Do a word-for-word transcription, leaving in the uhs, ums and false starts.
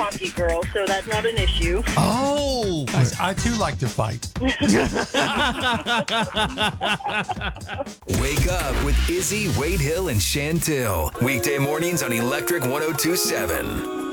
hockey girl, so that's not an issue. Oh, I, I too like to fight. Wake up with Izzy, Wade Hill, and Chantel. Weekday mornings on Electric one oh two point seven.